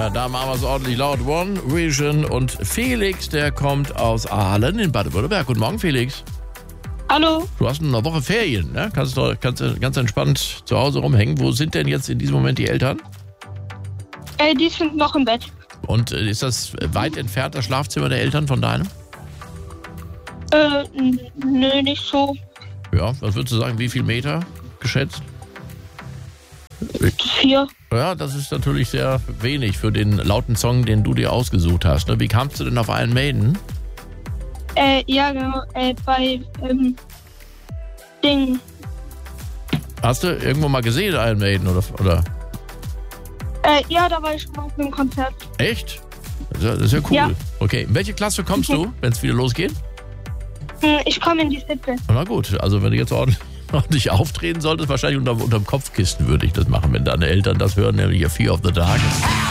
Ja, da machen wir es ordentlich laut. One Vision und Felix, der kommt aus Aalen in Baden-Württemberg. Guten Morgen, Felix. Hallo. Du hast eine Woche Ferien, ne? Kannst ganz entspannt zu Hause rumhängen. Wo sind denn jetzt in diesem Moment die Eltern? Die sind noch im Bett. Und ist das weit entfernt, das Schlafzimmer der Eltern von deinem? Nö, nicht so. Ja, was würdest du sagen, wie viel Meter geschätzt? 4. Ja, das ist natürlich sehr wenig für den lauten Song, den du dir ausgesucht hast. Ne? Wie kamst du denn auf Iron Maiden? Ja, genau. Bei Ding. Hast du irgendwo mal gesehen, Iron Maiden, oder? Ja, da war ich schon auf einem Konzert. Echt? Das ist ja cool. Ja. Okay, in welche Klasse kommst du, wenn es wieder losgeht? Ich komme in die 7. Na gut, also wenn du jetzt ordentlich auftreten solltest, wahrscheinlich unterm Kopfkissen würde ich das machen, wenn deine Eltern das hören, nämlich Fear of the Dark.